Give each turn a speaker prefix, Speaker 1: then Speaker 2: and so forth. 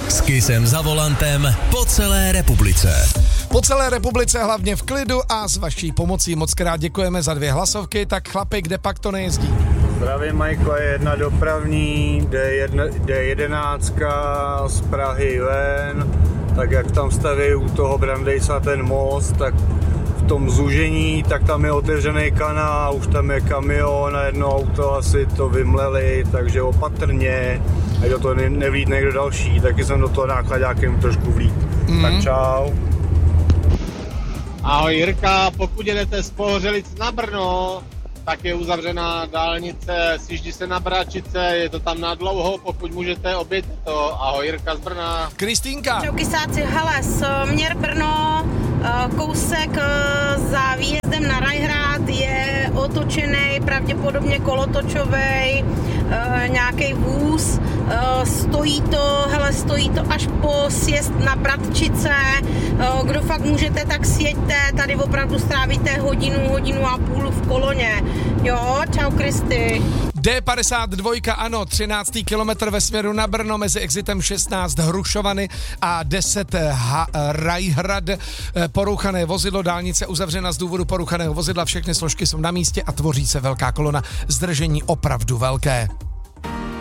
Speaker 1: S Kissem za volantem po celé republice.
Speaker 2: Po celé republice, hlavně v klidu a s vaší pomocí. Moc krát děkujeme za 2 hlasovky, tak chlapi, kde pak to nejezdí?
Speaker 3: Zdravím, Majko, je jedna dopravní, D11 z Prahy ven, tak jak tam staví u toho Brandejsa ten most, tak v tom zúžení, tak tam je otevřený kanál, už tam je kamion a jedno auto asi to vymleli, takže opatrně, ať do toho nevlít někdo další, taky jsem do toho nákladákem trošku vlít. Tak čau.
Speaker 4: Ahoj Jirka, pokud jedete z Pohořelic na Brno, tak je uzavřená dálnice, sjíždí se na Bračice, je to tam na dlouho, pokud můžete, oběte to. Ahoj Jirka z Brna.
Speaker 2: Kristýnka.
Speaker 5: Čau kysáci, hele, směr Brno, kousek za výjezdem na Rajhrad je otočený, pravděpodobně kolotočovej, nějaký vůz, stojí to až po sjezd na Bratčice, kdo fakt můžete, tak sjeďte, tady opravdu strávíte hodinu a půl v koloně, jo, čau Kristy.
Speaker 2: D52, ano, 13. kilometr ve směru na Brno mezi exitem 16 Hrušovany a 10 Rajhrad. Porouchané vozidlo, dálnice uzavřena z důvodu porouchaného vozidla, všechny složky jsou na místě a tvoří se velká kolona, zdržení opravdu velké.